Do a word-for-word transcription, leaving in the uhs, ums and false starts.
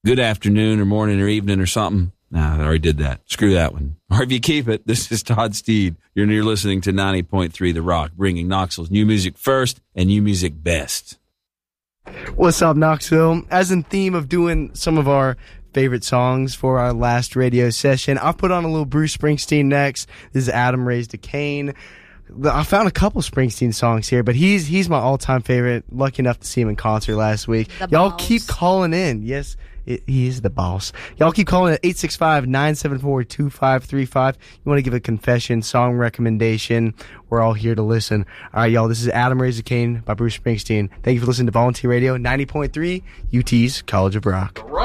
good afternoon or morning or evening or something. Nah, I already did that. Screw that one. Or if you keep it, this is Todd Steed. You're near listening to ninety point three The Rock, bringing Knoxville's new music first and new music best. What's up, Knoxville? As in theme of doing some of our favorite songs for our last radio session, I've put on a little Bruce Springsteen next. This is Adam Raised a Cain. I found a couple Springsteen songs here, but he's he's my all-time favorite. Lucky enough to see him in concert last week. The Y'all boss. keep calling in. Yes, it, he is the boss. Y'all keep calling at eight six five, nine seven four, two five three five. You want to give a confession, song recommendation, we're all here to listen. All right, y'all, this is Adam Raised a Cain by Bruce Springsteen. Thank you for listening to Volunteer Radio, ninety point three, U T's College of Rock.